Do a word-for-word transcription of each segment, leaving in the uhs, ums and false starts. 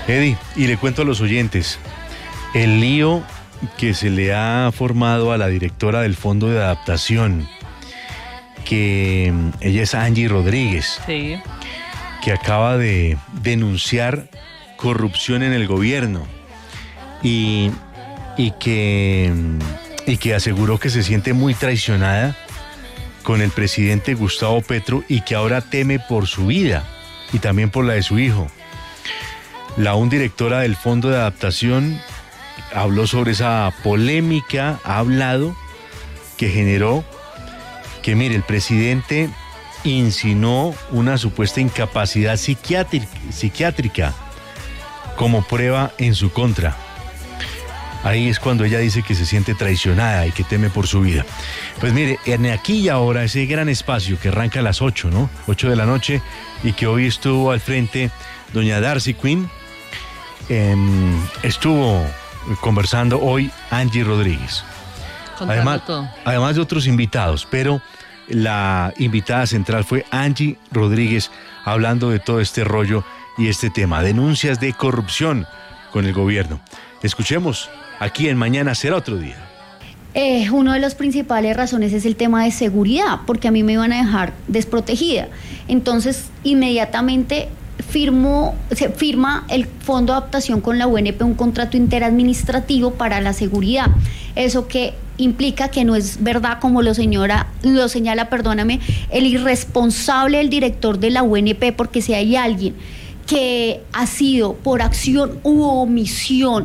Eddie, y le cuento a los oyentes, el lío que se le ha formado a la directora del Fondo de Adaptación, que ella es Angie Rodríguez, sí, que acaba de denunciar corrupción en el gobierno y, y, que, y que aseguró que se siente muy traicionada con el presidente Gustavo Petro y que ahora teme por su vida y también por la de su hijo. La aún directora del Fondo de Adaptación habló sobre esa polémica, ha hablado que generó que, mire, el presidente insinuó una supuesta incapacidad psiquiátrica, psiquiátrica como prueba en su contra. Ahí es cuando ella dice que se siente traicionada y que teme por su vida. Pues mire, en Aquí y Ahora, ese gran espacio que arranca a las ocho, ¿no? ocho de la noche, y que hoy estuvo al frente doña Darcy Quinn, eh, estuvo conversando hoy Angie Rodríguez. Además, además de otros invitados, pero la invitada central fue Angie Rodríguez, hablando de todo este rollo y este tema, denuncias de corrupción con el gobierno. Escuchemos aquí en Mañana Será Otro Día. Eh, uno de las principales razones es el tema de seguridad, porque a mí me iban a dejar desprotegida. Entonces, inmediatamente firmó, se firma el Fondo de Adaptación con la U N P un contrato interadministrativo para la seguridad. Eso que implica que no es verdad, como lo, señora, lo señala, perdóname, el irresponsable del director de la U N P, porque si hay alguien que ha sido por acción u omisión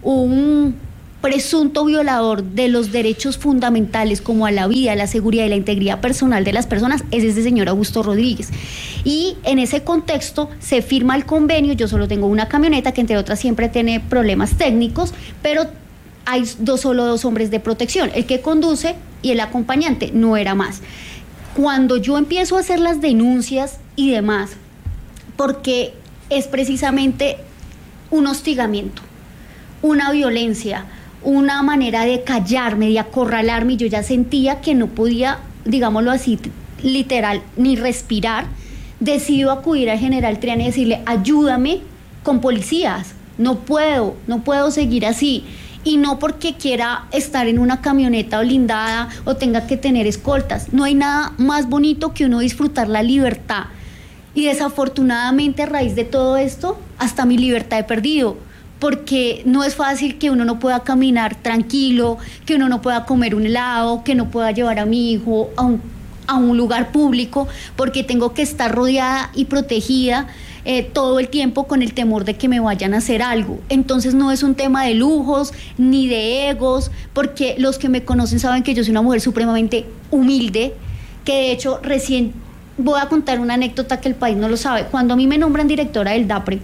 un presunto violador de los derechos fundamentales como a la vida, a la seguridad y la integridad personal de las personas, es ese señor Augusto Rodríguez. Y en ese contexto se firma el convenio. Yo solo tengo una camioneta que, entre otras, siempre tiene problemas técnicos, pero hay dos, solo dos hombres de protección, el que conduce y el acompañante, no era más. Cuando yo empiezo a hacer las denuncias y demás, porque es precisamente un hostigamiento, una violencia, una manera de callarme, de acorralarme, y yo ya sentía que no podía, digámoslo así, literal, ni respirar. Decido acudir al general Triana y decirle: ayúdame con policías, no puedo, no puedo seguir así. Y no porque quiera estar en una camioneta blindada o tenga que tener escoltas. No hay nada más bonito que uno disfrutar la libertad. Y desafortunadamente, a raíz de todo esto, hasta mi libertad he perdido, porque no es fácil que uno no pueda caminar tranquilo, que uno no pueda comer un helado, que no pueda llevar a mi hijo a un, a un lugar público, porque tengo que estar rodeada y protegida eh, todo el tiempo con el temor de que me vayan a hacer algo. Entonces no es un tema de lujos ni de egos, porque los que me conocen saben que yo soy una mujer supremamente humilde, que de hecho recién voy a contar una anécdota que el país no lo sabe. Cuando a mí me nombran directora del DAPRE,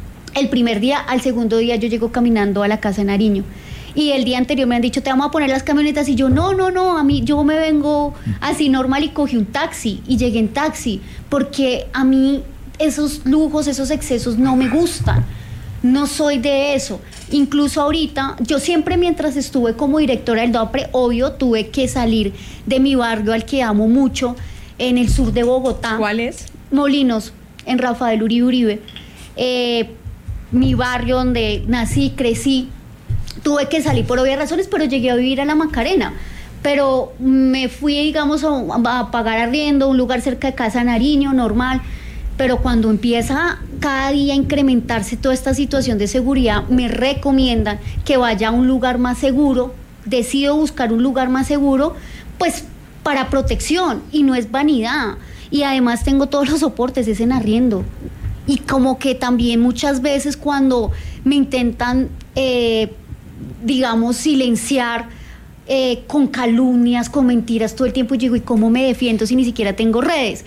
el primer día, al segundo día yo llego caminando a la casa de Nariño, y el día anterior me han dicho: te vamos a poner las camionetas, y yo no, no, no, a mí yo me vengo así normal, y cogí un taxi y llegué en taxi, porque a mí esos lujos, esos excesos no me gustan, no soy de eso. Incluso ahorita, yo siempre, mientras estuve como directora del DAPRE, obvio, tuve que salir de mi barrio al que amo mucho, en el sur de Bogotá. ¿Cuál es? Molinos, en Rafael Uribe Uribe. Eh, mi barrio donde nací, crecí. Tuve que salir por obvias razones, pero llegué a vivir a La Macarena. Pero me fui, digamos, a, a pagar arriendo, un lugar cerca de Casa Nariño, normal. Pero cuando empieza cada día a incrementarse toda esta situación de seguridad, me recomiendan que vaya a un lugar más seguro. Decido buscar un lugar más seguro, pues para protección, y no es vanidad. Y además tengo todos los soportes, es en arriendo. Y como que también muchas veces cuando me intentan, eh, digamos, silenciar eh, con calumnias, con mentiras todo el tiempo, yo digo: ¿y cómo me defiendo si ni siquiera tengo redes?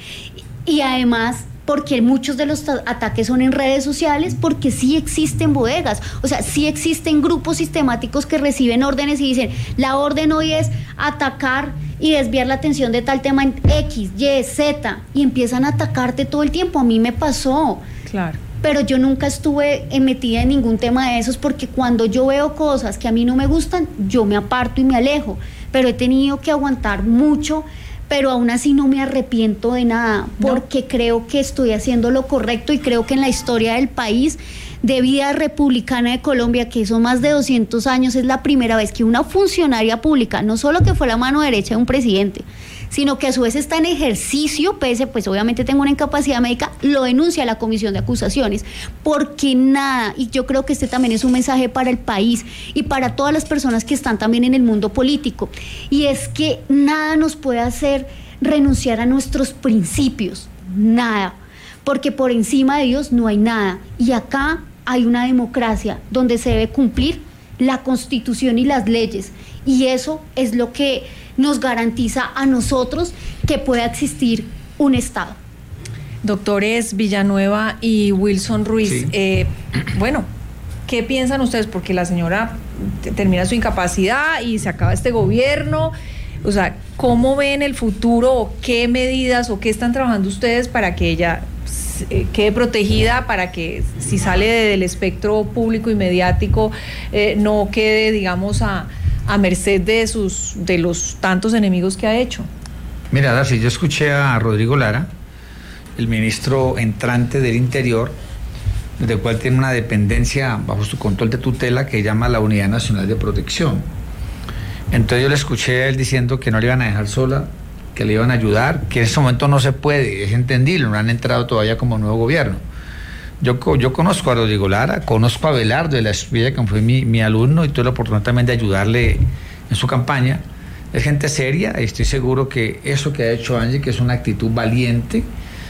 Y además, porque muchos de los ataques son en redes sociales, porque sí existen bodegas, o sea, sí existen grupos sistemáticos que reciben órdenes y dicen: la orden hoy es atacar y desviar la atención de tal tema en X, Y, Z, y empiezan a atacarte todo el tiempo. A mí me pasó. Claro. Pero yo nunca estuve metida en ningún tema de esos, porque cuando yo veo cosas que a mí no me gustan, yo me aparto y me alejo. Pero he tenido que aguantar mucho, pero aún así no me arrepiento de nada, porque no. creo que estoy haciendo lo correcto, y creo que en la historia del país de vida republicana de Colombia, que son más de doscientos años, es la primera vez que una funcionaria pública, no solo que fue la mano derecha de un presidente, sino que a su vez está en ejercicio, pese, pues obviamente tengo una incapacidad médica, lo denuncia a la comisión de acusaciones, porque nada, y yo creo que este también es un mensaje para el país y para todas las personas que están también en el mundo político, y es que nada nos puede hacer renunciar a nuestros principios, nada, porque por encima de Dios no hay nada, y acá hay una democracia donde se debe cumplir la Constitución y las leyes, y eso es lo que nos garantiza a nosotros que pueda existir un Estado. Doctores Villanueva y Wilson Ruiz, sí. eh, bueno, ¿qué piensan ustedes? Porque la señora termina su incapacidad y se acaba este gobierno. O sea, ¿cómo ven el futuro? ¿Qué medidas o qué están trabajando ustedes para que ella eh, quede protegida, para que si sale del espectro público y mediático eh, no quede, digamos, a... a merced de sus de los tantos enemigos que ha hecho? Mira, Darcy, yo escuché a Rodrigo Lara, el ministro entrante del Interior, del cual tiene una dependencia bajo su control de tutela que llama la Unidad Nacional de Protección. Entonces yo le escuché a él diciendo que no le iban a dejar sola, que le iban a ayudar, que en ese momento no se puede, es entendible, no han entrado todavía como nuevo gobierno. Yo, yo conozco a Rodrigo Lara, conozco a Belardo de la Espriella, que fue mi, mi alumno, y tuve la oportunidad también de ayudarle en su campaña. Es gente seria, y estoy seguro que eso que ha hecho Angie, que es una actitud valiente,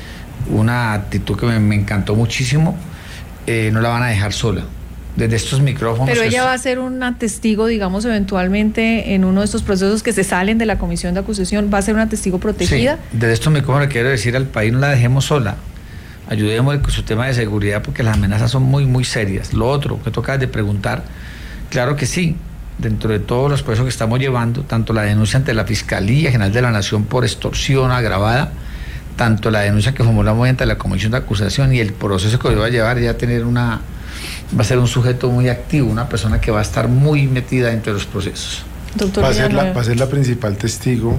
una actitud que me, me encantó muchísimo, eh, no la van a dejar sola. Desde estos micrófonos... Pero ella va a ser una testigo, digamos, eventualmente en uno de estos procesos que se salen de la comisión de acusación, ¿va a ser una testigo protegida? Sí, desde estos micrófonos le quiero decir al país, no la dejemos sola. Ayudemos con su tema de seguridad porque las amenazas son muy, muy serias. Lo otro que toca de preguntar, claro que sí, dentro de todos los procesos que estamos llevando, tanto la denuncia ante la Fiscalía General de la Nación por extorsión agravada, tanto la denuncia que formulamos ante la Comisión de Acusación y el proceso que va a llevar ya a tener una, va a ser un sujeto muy activo, una persona que va a estar muy metida dentro de los procesos. Doctor va a ser la, va a ser la principal testigo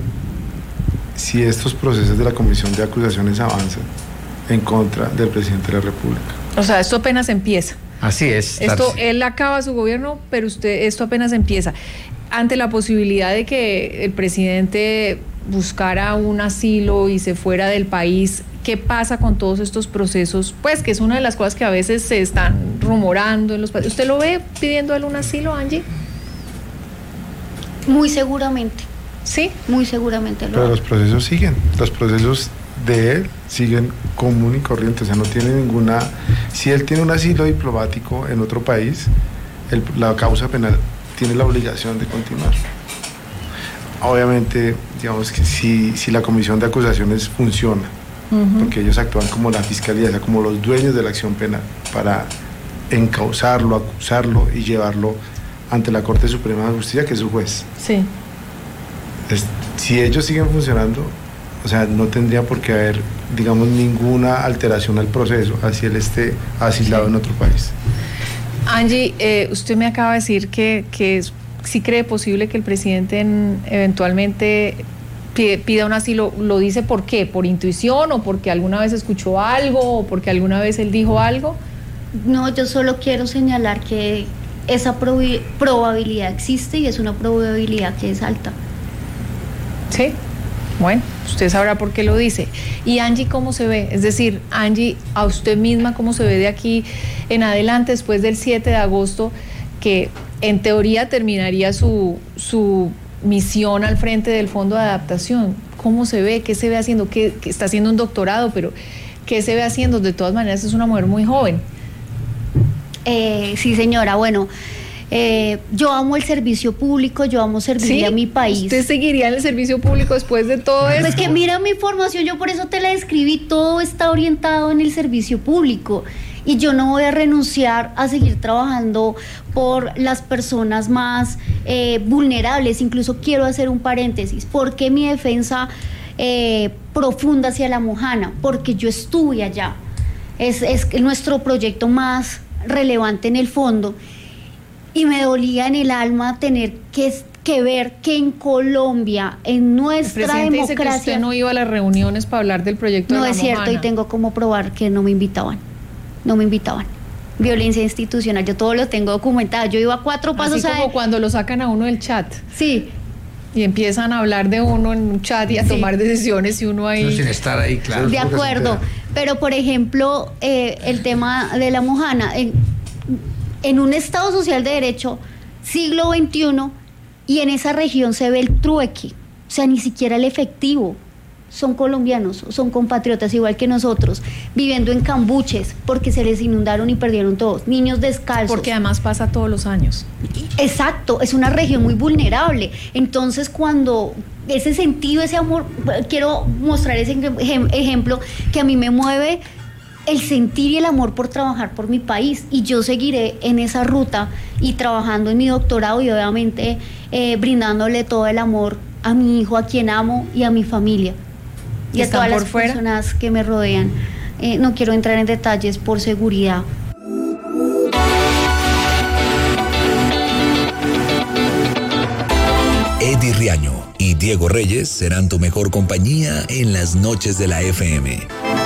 si estos procesos de la Comisión de Acusaciones avanzan en contra del presidente de la República. O sea, esto apenas empieza. Así es. Esto, Darcy. Él acaba su gobierno, pero usted, esto apenas empieza. Ante la posibilidad de que el presidente buscara un asilo y se fuera del país, ¿qué pasa con todos estos procesos? Pues que es una de las cosas que a veces se están rumorando en los países. ¿Usted lo ve pidiendo él un asilo, Angie? Muy seguramente. ¿Sí? Muy seguramente. Lo Pero hago. los procesos siguen, los procesos de él siguen común y corriente, o sea, no tiene ninguna... Si él tiene un asilo diplomático en otro país, el, la causa penal tiene la obligación de continuar. Obviamente, digamos que si, si la comisión de acusaciones funciona, uh-huh. porque ellos actúan como la fiscalía, o sea, como los dueños de la acción penal, para encauzarlo, acusarlo y llevarlo ante la Corte Suprema de Justicia, que es su juez. Sí. Es, si ellos siguen funcionando, o sea, no tendría por qué haber, digamos, ninguna alteración al proceso, así él esté asilado sí. en otro país. Angie, eh, usted me acaba de decir que, que sí cree posible que el presidente en, eventualmente pide, pida un asilo. ¿Lo dice por qué? ¿Por intuición o porque alguna vez escuchó algo o porque alguna vez él dijo algo? No, yo solo quiero señalar que esa prob- probabilidad existe y es una probabilidad que es alta. Sí. Bueno, usted sabrá por qué lo dice. ¿Y Angie cómo se ve? Es decir, Angie, a usted misma, ¿cómo se ve de aquí en adelante, después del siete de agosto, que en teoría terminaría su, su misión al frente del Fondo de Adaptación? ¿Cómo se ve? ¿Qué se ve haciendo? ¿Qué, qué está haciendo un doctorado? Pero ¿qué se ve haciendo? De todas maneras, es una mujer muy joven. Eh, sí, señora, bueno... Eh, yo amo el servicio público, yo amo servirle ¿Sí? a mi país. ¿Usted seguiría en el servicio público después de todo esto? Pues que mira mi formación, yo por eso te la escribí, todo está orientado en el servicio público y yo no voy a renunciar a seguir trabajando por las personas más eh, vulnerables. Incluso quiero hacer un paréntesis, ¿por qué mi defensa eh, profunda hacia la Mojana? Porque yo estuve allá, es, es nuestro proyecto más relevante en el fondo. Y me dolía en el alma tener que, que ver que en Colombia, en nuestra democracia... El presidente dice que usted no iba a las reuniones para hablar del proyecto de la Mojana. No es cierto, y tengo como probar que no me invitaban. No me invitaban. violencia institucional, yo todo lo tengo documentado, yo iba a cuatro pasos Así como a... cuando lo sacan a uno del chat. Sí. Y empiezan a hablar de uno en un chat y a sí. tomar decisiones y uno ahí... No, sin estar ahí, claro. De acuerdo, pero por ejemplo, eh, el tema de la Mojana, en, en un Estado social de derecho, siglo veintiuno, y en esa región se ve el trueque, o sea, ni siquiera el efectivo. Son colombianos, son compatriotas igual que nosotros, viviendo en cambuches porque se les inundaron y perdieron todos, niños descalzos. Porque además pasa todos los años. Exacto, es una región muy vulnerable. Entonces, cuando ese sentido, ese amor, quiero mostrar ese ejemplo que a mí me mueve el sentir y el amor por trabajar por mi país, y yo seguiré en esa ruta y trabajando en mi doctorado y obviamente eh, brindándole todo el amor a mi hijo, a quien amo, y a mi familia. Y a todas las fuera? personas que me rodean. Eh, no quiero entrar en detalles por seguridad. Eddie Riaño y Diego Reyes serán tu mejor compañía en las noches de la F M.